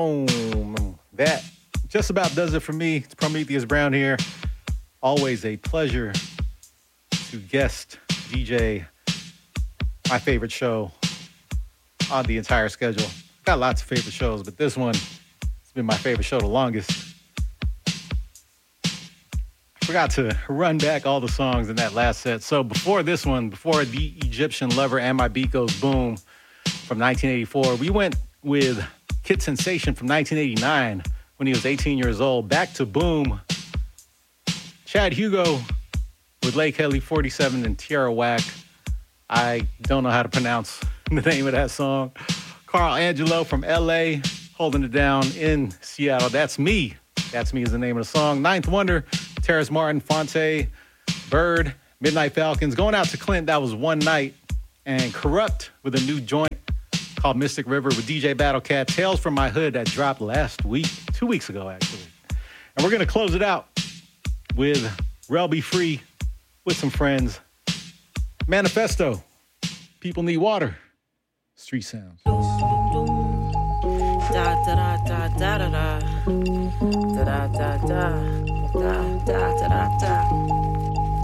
Boom. That just about does it for me. It's Prometheus Brown here. Always a pleasure to guest DJ my favorite show on the entire schedule. Got lots of favorite shows, but this one has been my favorite show the longest. I forgot to run back all the songs in that last set. So before this one, before The Egyptian Lover and My Beat Goes Boom from 1984, we went with Kid Sensation from 1989 when he was 18 years old. Back to Boom. Chad Hugo with Lake Kelly 47 and Tierra Whack. I don't know how to pronounce the name of that song. Carl Angelo from LA holding it down in Seattle. That's Me. That's Me is the name of the song. Ninth Wonder, Terrace Martin, Fonte, Bird, Midnight Falcons. Going out to Clint, that was One Night. And Corrupt with a new joint called Mystic River with DJ Battlecat. Tales from My Hood that dropped last week, 2 weeks ago actually. And we're going to close it out with Rel Be Free with some friends. Manifesto, People Need Water, Street Sounds. Da da da da da da da da da da da da da da.